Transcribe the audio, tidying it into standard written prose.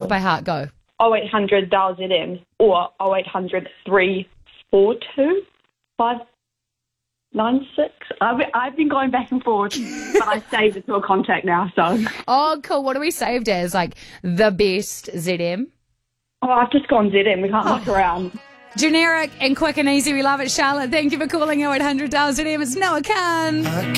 it by heart. Go. 0800 Dial ZM or 0800 342 596. I've been going back and forth, but I saved it to a contact now, so. Oh, cool. What are we saved as? Like the best ZM? Oh, I've just gone ZM. We can't look around. Generic and quick and easy. We love it, Charlotte. Thank you for calling 0800 Dial ZM. It's Noah Khan.